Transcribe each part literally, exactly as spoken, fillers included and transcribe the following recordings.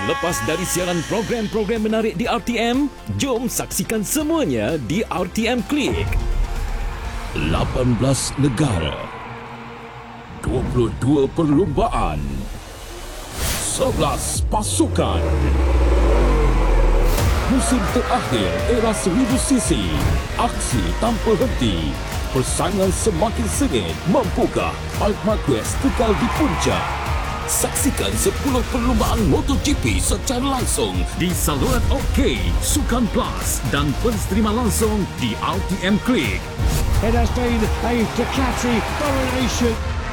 Terlepas dari siaran program-program menarik di R T M, jom saksikan semuanya di R T M Click. lapan belas negara, dua puluh dua perlumbaan, sebelas pasukan. Musim terakhir era seribu cc, aksi tanpa henti. Persaingan semakin sengit, mampukah Marc Marquez kekal di puncak? Saksikan sepuluh perlumbaan MotoGP secara langsung di saluran OK, Sukan Plus dan pensterima langsung di R T M Click. It has been a Ducati domination.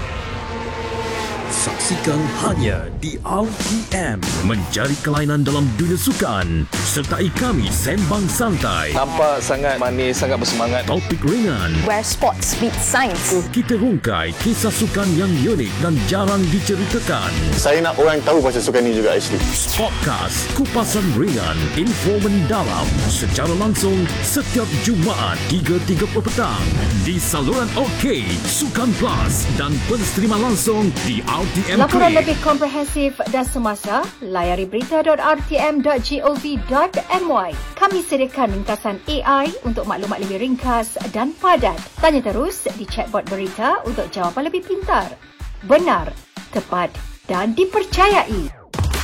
Saksikan hanya di R T M. Mencari kelainan dalam dunia sukan. Sertai kami sembang santai. Nampak sangat manis, sangat bersemangat. Topik ringan. Where sports meet science. Kita rungkai kisah sukan yang unik dan jarang diceritakan. Saya nak orang tahu pasal sukan ini juga actually. Podcast kupasan ringan, info mendalam secara langsung setiap Jumaat tiga tiga puluh petang di saluran OK, Sukan Plus dan pensterima langsung di R T M Laporan Click. lebih komprehensif dan semasa, layari berita dot r t m dot gov dot m y. Kami sediakan ringkasan A I untuk maklumat lebih ringkas dan padat. Tanya terus di chatbot berita untuk jawapan lebih pintar, benar, tepat dan dipercayai.